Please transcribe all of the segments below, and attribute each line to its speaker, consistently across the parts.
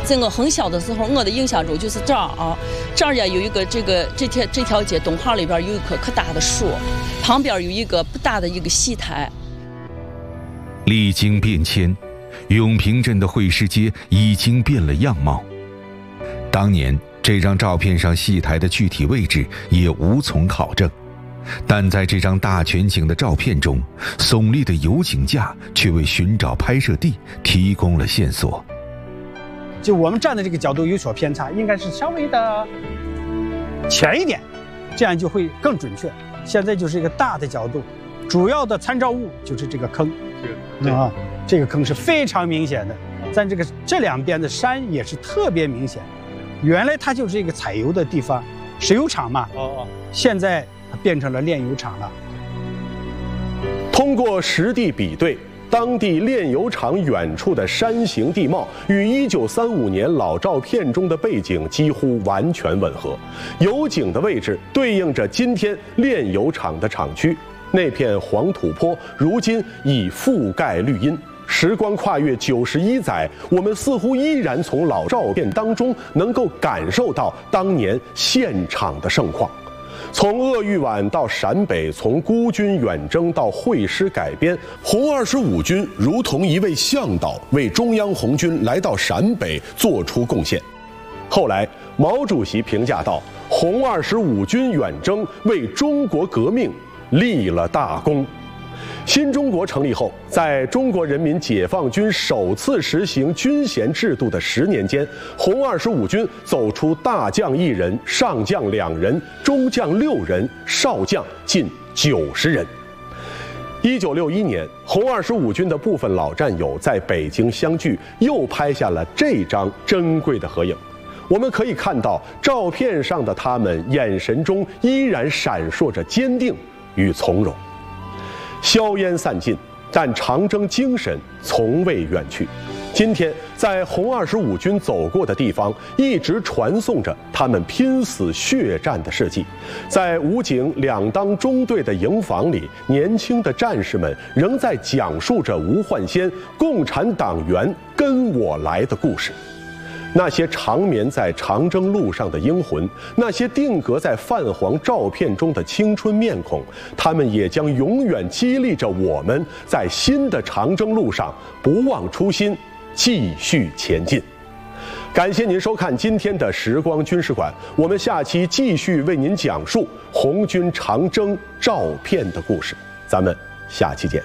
Speaker 1: 在我很小的时候，我的印象中就是这儿呀有一个这条街东巷里边有一棵可大的树，旁边有一个不大的一个戏台。
Speaker 2: 历经变迁，永平镇的会师街已经变了样貌。当年这张照片上戏台的具体位置也无从考证，但在这张大全景的照片中，耸立的油井架却为寻找拍摄地提供了线索。
Speaker 3: 就我们站的这个角度有所偏差，应该是稍微的前一点，这样就会更准确。现在就是一个大的角度，主要的参照物就是这个坑，这个坑是非常明显的，在这两边的山也是特别明显。原来它就是一个采油的地方，石油厂嘛，现在变成了炼油厂了。
Speaker 4: 通过实地比对，当地炼油厂远处的山形地貌与1935年老照片中的背景几乎完全吻合，油井的位置对应着今天炼油厂的厂区，那片黄土坡如今已覆盖绿荫。时光跨越91载，我们似乎依然从老照片当中能够感受到当年现场的盛况。从鄂豫皖到陕北，从孤军远征到会师改编，红25军如同一位向导，为中央红军来到陕北做出贡献。后来，毛主席评价道：“红25军远征为中国革命立了大功。”新中国成立后，在中国人民解放军首次实行军衔制度的10年间，红25军走出大将1人、上将2人、中将6人、少将近90人。1961年，红25军的部分老战友在北京相聚，又拍下了这张珍贵的合影。我们可以看到，照片上的他们眼神中依然闪烁着坚定与从容。硝烟散尽，但长征精神从未远去。今天，在红25军走过的地方，一直传颂着他们拼死血战的事迹。在武警两当中队的营房里，年轻的战士们仍在讲述着吴焕先“共产党员跟我来”的故事。那些长眠在长征路上的英魂，那些定格在泛黄照片中的青春面孔，他们也将永远激励着我们在新的长征路上不忘初心，继续前进。感谢您收看今天的时光军事馆，我们下期继续为您讲述红军长征照片的故事，咱们下期见。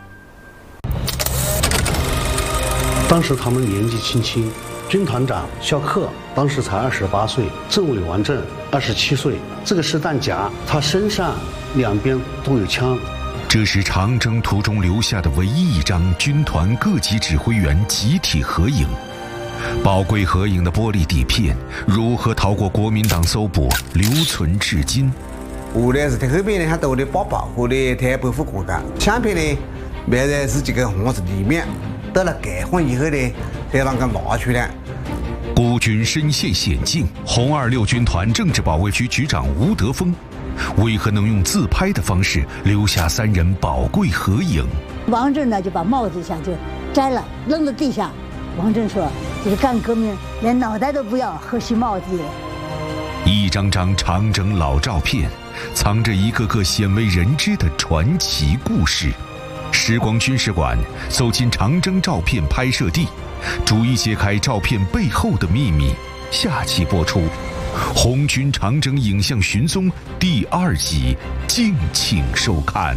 Speaker 5: 当时他们年纪轻轻。军团长肖克当时才28岁，政委王震27岁。这个实弹夹，他身上两边都有枪。
Speaker 2: 这是长征途中留下的唯一一张军团各级指挥员集体合影。宝贵合影的玻璃底片如何逃过国民党搜捕，留存至今。
Speaker 6: 下来是在后边呢，还兜的包包，或者台保护国家。相片呢，埋在自己的盒子里面，到了改换以后呢，再让它拿出来。
Speaker 2: 孤军身陷险境，红26军团政治保卫局局长吴德峰，为何能用自拍的方式留下3人宝贵合影？
Speaker 7: 王震呢就把帽子想就摘了，扔到地下。王震说：“这是干革命，连脑袋都不要，何须帽子？”
Speaker 2: 一张张长征老照片，藏着一个个鲜为人知的传奇故事。时光军事馆走进长征照片拍摄地，逐一揭开照片背后的秘密。下期播出《红军长征影像寻踪》第2集，敬请收看。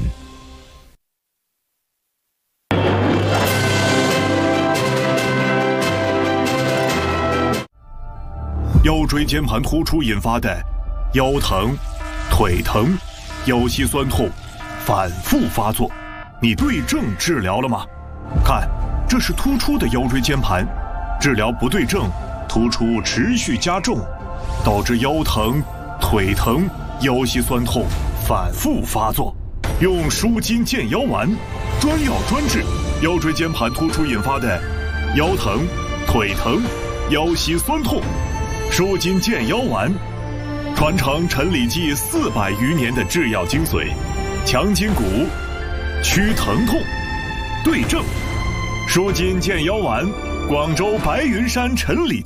Speaker 8: 腰椎间盘突出引发的腰疼、腿疼、腰膝酸痛反复发作，你对症治疗了吗？看，这是突出的腰椎间盘，治疗不对症，突出持续加重，导致腰疼、腿疼、腰膝酸痛反复发作。用舒筋健腰丸，专药专治腰椎间盘突出引发的腰疼、腿疼、腰膝酸痛。舒筋健腰丸，传承陈李济400余年的制药精髓，强筋骨，祛疼痛，对症。舒筋健腰丸，广州白云山陈李